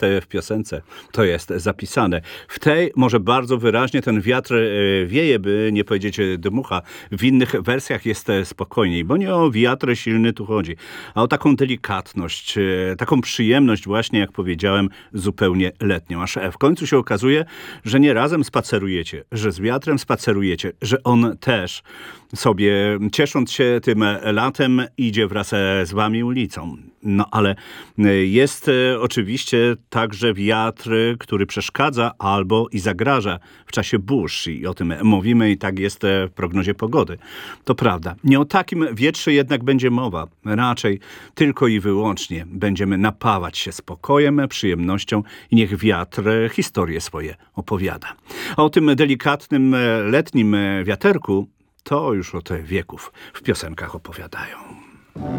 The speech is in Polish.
w piosence to jest zapisane. W tej może bardzo wyraźnie ten wiatr wieje, by nie powiedzieć dmucha. W innych wersjach jest spokojniej, bo nie o wiatr silny tu chodzi, a o taką delikatność, taką przyjemność właśnie, jak powiedziałem, zupełnie letnią. Aż w końcu się okazuje, że nie razem spacerujecie, że z wiatrem spacerujecie, że on też sobie, ciesząc się tym latem, idzie wraz z wami ulicą. No ale jest oczywiście także wiatr, który przeszkadza albo i zagraża w czasie burz i o tym mówimy i tak jest w prognozie pogody. To prawda. Nie o takim wietrze jednak będzie mowa. Raczej tylko i wyłącznie będziemy napawać się spokojem, przyjemnością i niech wiatr historie swoje opowiada. A o tym delikatnym letnim wiaterku to już od wieków w piosenkach opowiadają.